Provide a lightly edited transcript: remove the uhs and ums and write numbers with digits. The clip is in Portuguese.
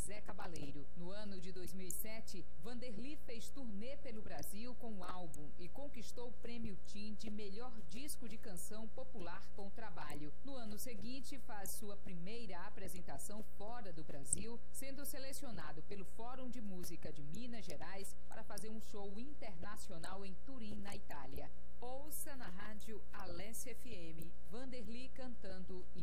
Zé Cabaleiro. No ano de 2007, Vanderly fez turnê pelo Brasil com o álbum e conquistou o Prêmio TIM de melhor disco de canção popular com o trabalho. No ano seguinte, faz sua primeira apresentação fora do Brasil, sendo selecionado pelo Fórum de Música de Minas Gerais para fazer um show internacional em Turim, na Itália. Ouça na rádio Alessia FM, Vanderly cantando